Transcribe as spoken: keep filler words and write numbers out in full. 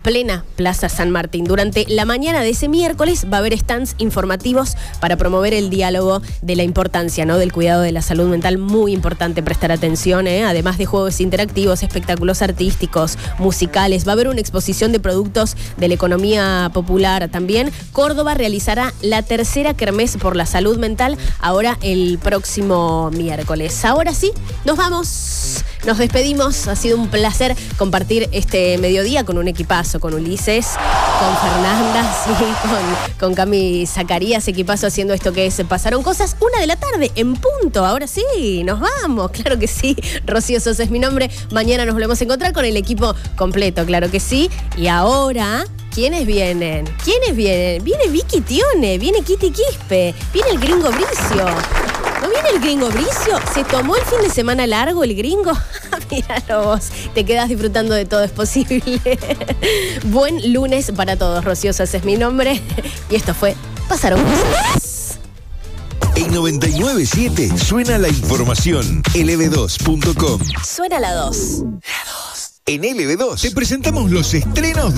plena Plaza San Martín. Durante la mañana de ese miércoles va a haber stands informativos para promover el diálogo de la importancia, ¿no?, del cuidado de la salud mental. Muy importante prestar atención, ¿eh? Además de juegos interactivos, espectáculos artísticos, musicales. Va a haber una exposición de productos de la economía popular. También Córdoba realizará la tercera kermés por la salud mental ahora el próximo miércoles. Ahora sí, nos vamos. Nos despedimos. Ha sido un placer compartir este mediodía con un equipazo, con Ulises, con Fernanda, sí, con, con Cami Zacarías, equipazo haciendo esto que es Pasaron Cosas. Una de la tarde, en punto. Ahora sí, nos vamos, claro que sí. Rocío Sosa es mi nombre. Mañana nos volvemos a encontrar con el equipo completo, claro que sí. Y ahora, ¿quiénes vienen? ¿Quiénes vienen? Viene Vicky Tione, viene Kitty Quispe, viene el gringo Bricio. ¿No viene el gringo Bricio? ¿Se tomó el fin de semana largo el gringo? Míralo vos, te quedas disfrutando de todo, es posible. Buen lunes para todos. Rocío Sosa es mi nombre. Y esto fue Pasaron Cosas. En noventa y nueve punto siete suena la información. L B dos punto com. Suena la dos. En L B dos te presentamos los estrenos de